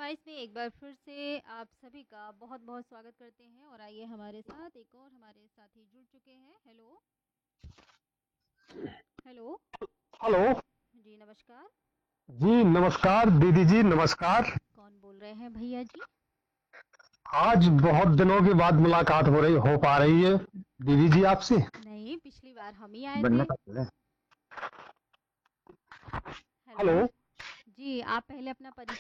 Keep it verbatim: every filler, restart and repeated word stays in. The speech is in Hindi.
फरमाइश में एक बार फिर से आप सभी का बहुत-बहुत स्वागत करते हैं और आइए हमारे साथ एक और हमारे साथी जुड़ चुके हैं। हेलो। हेलो। हेलो। जी नमस्कार। जी नमस्कार दीदी जी, नमस्कार। कौन बोल रहे हैं भैया जी? आज बहुत दिनों के बाद मुलाकात हो रही हो पा रही है दीदी जी आपसे। नहीं, पिछली बार हम ही आए बनना थे। चाहते हैं। हेलो। हेलो। जी, आप पहले अपना परिचय